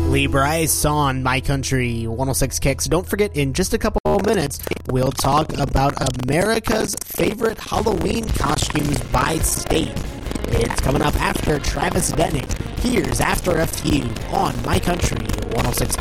Lee Bryce on My Country 106 Kicks. Don't forget, in just a couple of minutes, we'll talk about America's favorite Halloween costumes by state. It's coming up after Travis Denning. Here's After a Few on My Country 106